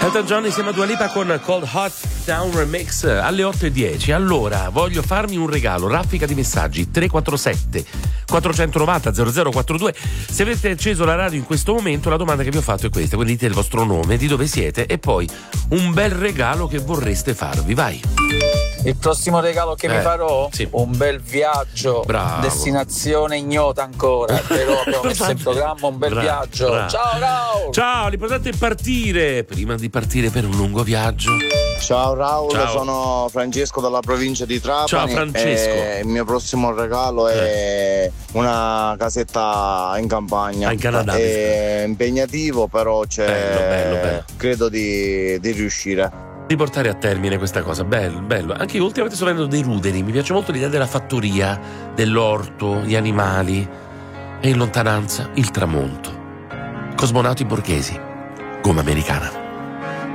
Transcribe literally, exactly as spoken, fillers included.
Elton John insieme a Dua Lipa con Cold Hot Down Remix alle otto e dieci. Allora, voglio farmi un regalo, raffica di messaggi tre quattro sette quattro nove zero zero zero quattro due. Se avete acceso la radio in questo momento, la domanda che vi ho fatto è questa, quindi dite il vostro nome, di dove siete e poi un bel regalo che vorreste farvi. Vai. Il prossimo regalo che eh, mi farò? Sì. Un bel viaggio. Bravo. Destinazione ignota ancora, però abbiamo messo in programma un bel Bravo, viaggio. bravo. Ciao Raul. Ciao, l'importante è partire prima di partire per un lungo viaggio. Ciao Raul, Ciao. Sono Francesco dalla provincia di Trapani. Ciao Francesco. E il mio prossimo regalo è una casetta in campagna. Ah, in Canada. È impegnativo, però c'è Bello, bello, bello. credo di, di riuscire. Di portare a termine questa cosa, bello, bello. Anche io ultimamente sto vedendo dei ruderi, mi piace molto l'idea della fattoria, dell'orto, gli animali e in lontananza il tramonto. Cosmonauti Borghesi, gomma americana.